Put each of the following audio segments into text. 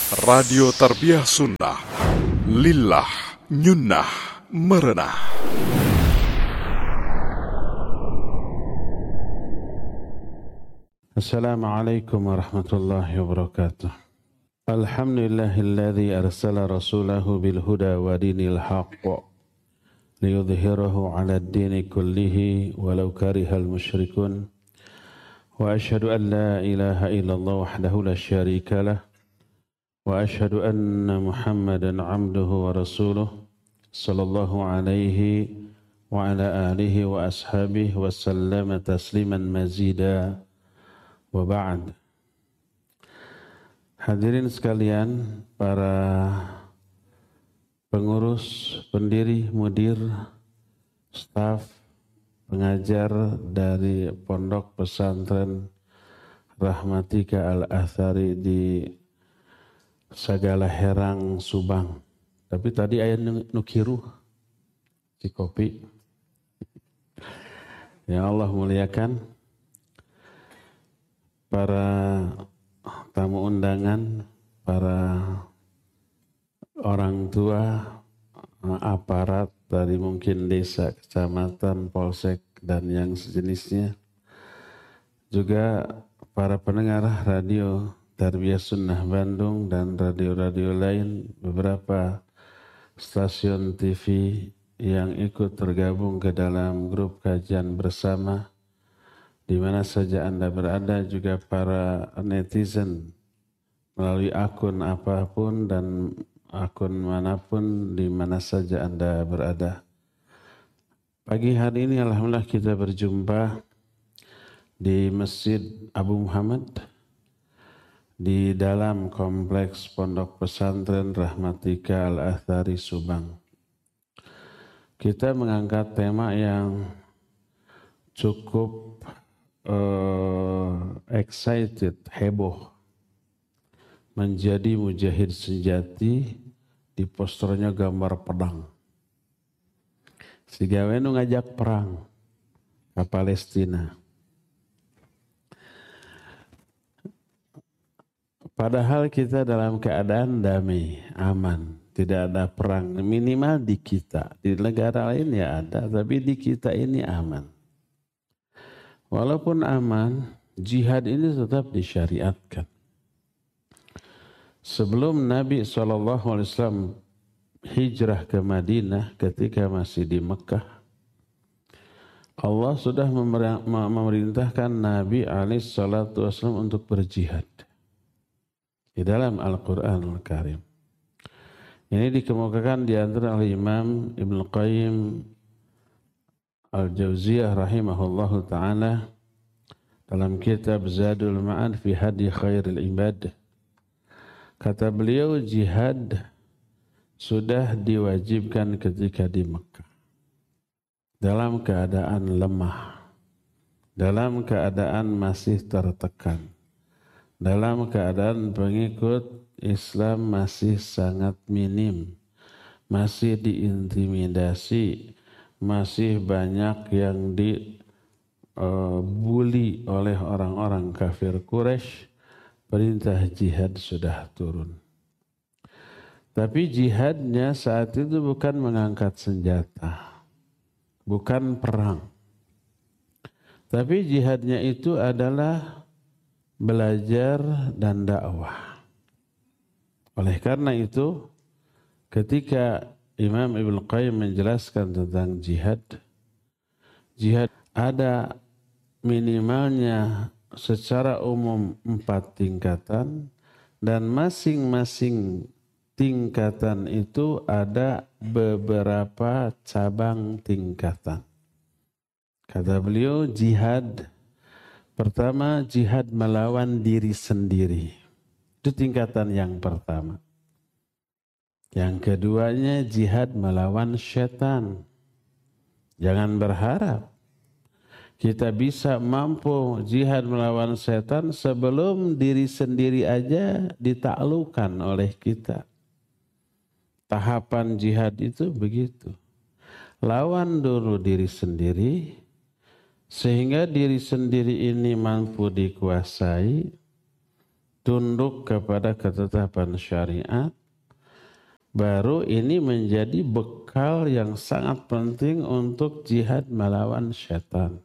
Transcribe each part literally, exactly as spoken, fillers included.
Radio Tarbiyah Sunnah, Lillah, Nyunnah, Merenah. Assalamualaikum warahmatullahi wabarakatuh. Alhamdulillahilladzi arsala rasulahu bil huda wa dinil haqq liyudhhirahu 'ala ad-dini kullihi walau karihal musyrikun. Wa asyhadu an la ilaha illallah wahdahu la syarika lah. Wa asyhadu anna Muhammadan 'abduhu wa rasuluh sallallahu alaihi wa ala alihi wa ashabihi wa sallama tasliman mazida. Wa ba'd. Hadirin sekalian, para pengurus, pendiri, mudir, staf, pengajar dari Pondok Pesantren Rahmatika Al-Athari di Sagala Herang, Subang. Tapi tadi ayat nukiru si kopi. Ya Allah muliakan para tamu undangan, para orang tua, aparat dari mungkin desa, kecamatan, polsek, dan yang sejenisnya. Juga para pendengar radio Tarbiyah Sunnah Bandung dan radio-radio lain, beberapa stasiun T V yang ikut tergabung ke dalam grup kajian bersama, di mana saja Anda berada, juga para netizen melalui akun apapun dan akun manapun di mana saja Anda berada. Pagi hari ini alhamdulillah kita berjumpa di Masjid Abu Muhammad di dalam kompleks Pondok Pesantren Rahmatika Al-Athari Subang. Kita mengangkat tema yang cukup uh, excited, heboh. Menjadi mujahid sejati, di posternya gambar pedang. Si gawe nu ngajak perang ke Palestina. Padahal kita dalam keadaan damai, aman, tidak ada perang. Minimal di kita, di negara lain ya ada, tapi di kita ini aman. Walaupun aman, jihad ini tetap disyariatkan. Sebelum Nabi shallallahu alaihi wasallam hijrah ke Madinah ketika masih di Mekah, Allah sudah memerintahkan Nabi alaihi salatu wasallam untuk berjihad. Di dalam Al-Quranul Karim. Ini dikemukakan di antara oleh Imam Ibn Qayyim Al-Jauziyah rahimahullahu ta'ala dalam kitab Zadul Ma'ad fi Hadi Khairil Ibad. Kata beliau, jihad sudah diwajibkan ketika di Mekah. Dalam keadaan lemah. Dalam keadaan masih tertekan. Dalam keadaan pengikut Islam masih sangat minim, masih diintimidasi, masih banyak yang dibuli uh, oleh orang-orang kafir Quraisy, perintah jihad sudah turun. Tapi jihadnya saat itu bukan mengangkat senjata, bukan perang. Tapi jihadnya itu adalah belajar dan dakwah. Oleh karena itu, ketika Imam Ibn Qayyim menjelaskan tentang jihad, jihad ada minimalnya secara umum empat tingkatan, dan masing-masing tingkatan itu ada beberapa cabang tingkatan. Kata beliau, jihad pertama, jihad melawan diri sendiri. Itu tingkatan yang pertama. Yang keduanya, jihad melawan syaitan. Jangan berharap kita bisa mampu jihad melawan syaitan sebelum diri sendiri aja ditaklukkan oleh kita. Tahapan jihad itu begitu. Lawan dulu diri sendiri, sehingga diri sendiri ini mampu dikuasai, tunduk kepada ketetapan syariat, baru ini menjadi bekal yang sangat penting untuk jihad melawan syaitan.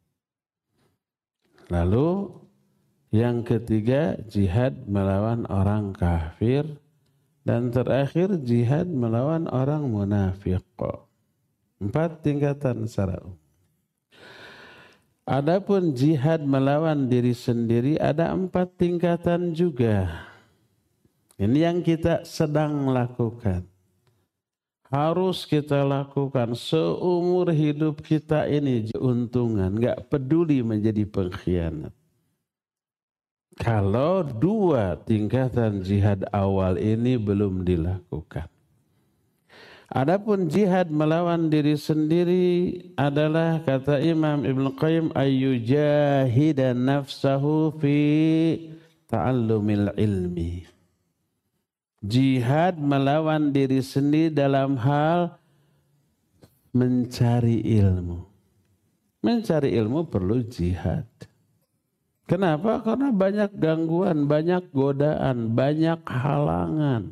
Lalu yang ketiga, jihad melawan orang kafir. Dan terakhir, jihad melawan orang munafik. Empat tingkatan secara umum. Adapun jihad melawan diri sendiri ada empat tingkatan juga. Ini yang kita sedang lakukan. Harus kita lakukan seumur hidup kita ini keuntungan. Gak peduli menjadi pengkhianat. Kalau dua tingkatan jihad awal ini belum dilakukan. Adapun jihad melawan diri sendiri adalah, kata Imam Ibn Qayyim, ayyujahida nafsahu fi ta'allumil ilmi. Jihad melawan diri sendiri dalam hal mencari ilmu. Mencari ilmu perlu jihad. Kenapa? Karena banyak gangguan, banyak godaan, banyak halangan.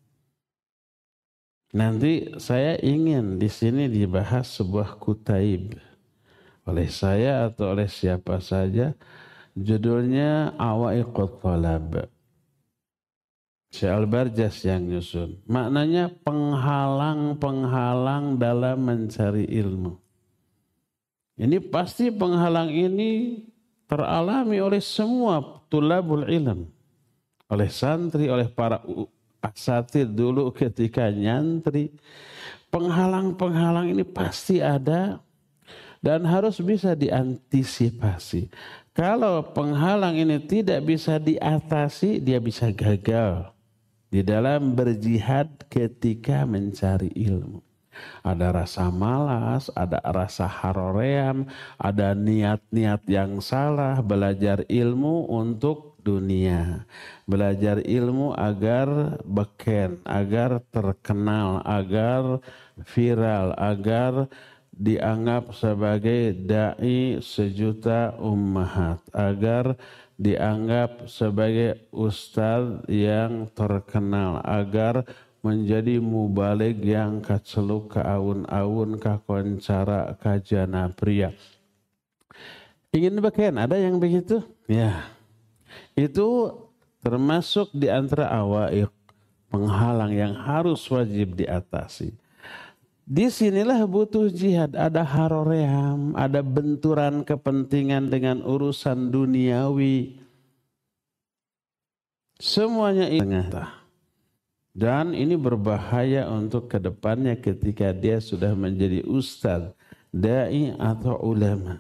Nanti saya ingin di sini dibahas sebuah kutaib oleh saya atau oleh siapa saja, judulnya Awaiqut Thalab. Syekh Al-Barjas yang nyusun. Maknanya penghalang-penghalang dalam mencari ilmu. Ini pasti penghalang ini teralami oleh semua tulabul ilm. Oleh santri, oleh para asatid dulu ketika nyantri. Penghalang-penghalang ini pasti ada dan harus bisa diantisipasi. Kalau penghalang ini tidak bisa diatasi, dia bisa gagal di dalam berjihad ketika mencari ilmu. Ada rasa malas, ada rasa haroream, ada niat-niat yang salah, belajar ilmu untuk dunia. Belajar ilmu agar beken, agar terkenal, agar viral, agar dianggap sebagai da'i sejuta ummahat, agar dianggap sebagai ustaz yang terkenal, agar menjadi mubalig yang kaceluk ka aun-aun ka koncara ka jana pria. Ingin beken, ada yang begitu? Ya. Itu termasuk di antara awaiq, penghalang yang harus wajib diatasi. Di sinilah butuh jihad, ada haroream, ada benturan kepentingan dengan urusan duniawi. Semuanya ini. Dan ini berbahaya untuk kedepannya ketika dia sudah menjadi ustaz, da'i atau ulama.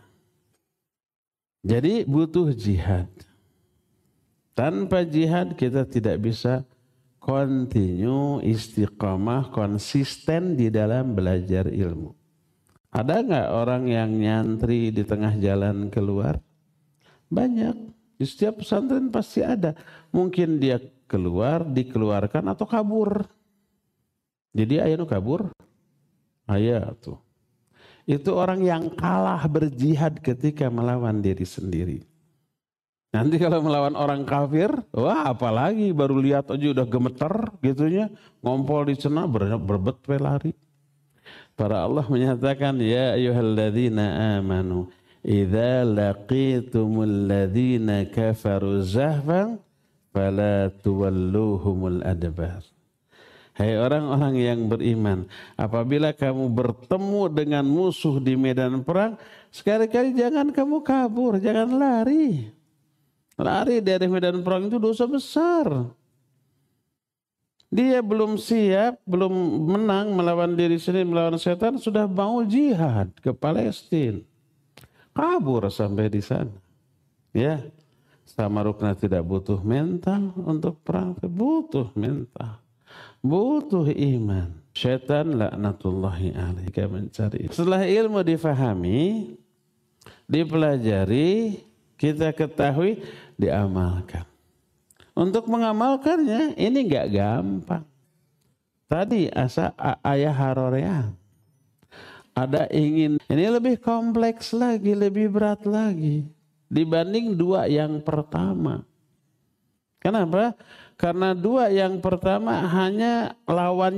Jadi butuh jihad. Tanpa jihad kita tidak bisa continue, istiqamah, konsisten di dalam belajar ilmu. Ada nggak orang yang nyantri di tengah jalan keluar? Banyak. Di setiap pesantren pasti ada. Mungkin dia keluar, dikeluarkan atau kabur. Jadi ayah nu kabur. Ayah tuh. Itu orang yang kalah berjihad ketika melawan diri sendiri. Nanti kalau melawan orang kafir, wah apalagi baru lihat aja udah gemeter gitunya, ngompol di sana berbet lari. Para Allah menyatakan, ya ayyuhalladzina amanu idza laqitumul ladzina kafaru zahfan fala tuwalluhumul adbar. Hai orang-orang yang beriman, apabila kamu bertemu dengan musuh di medan perang, sekali-kali jangan kamu kabur, jangan lari. Lari dari medan perang itu dosa besar. Dia belum siap, belum menang melawan diri sendiri, melawan setan, sudah mau jihad ke Palestina. Kabur sampai di sana. Ya, sama rukna tidak butuh mental untuk perang, butuh mental. Butuh iman. Syaitan laknatullahi alaihi mencari. Setelah ilmu difahami, dipelajari, kita ketahui, diamalkan. Untuk mengamalkannya ini enggak gampang. Tadi asa ayah harorean. Ada ingin, ini lebih kompleks lagi, lebih berat lagi dibanding dua yang pertama. Kenapa? Karena dua yang pertama hanya lawannya